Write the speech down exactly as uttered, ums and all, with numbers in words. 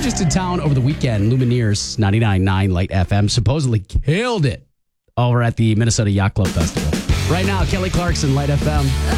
just in town over the weekend. Lumineers ninety-nine point nine Light F M supposedly killed it over at the Minnesota Yacht Club Festival. Right now, Kelly Clarkson, Light F M.